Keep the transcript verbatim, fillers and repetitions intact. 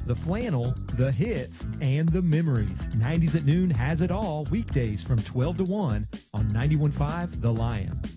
The flannel, the hits, and the memories. nineties at Noon has it all weekdays from twelve to one on ninety-one point five The Lion.